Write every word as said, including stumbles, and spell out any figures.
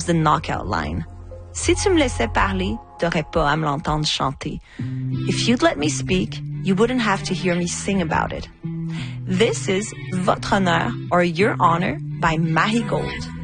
the knockout line. Si tu me laissais parler, t'aurais pas à me l'entendre chanter. If you'd let me speak, you wouldn't have to hear me sing about it. This is Votre Honneur or Your Honor by Marie Gold.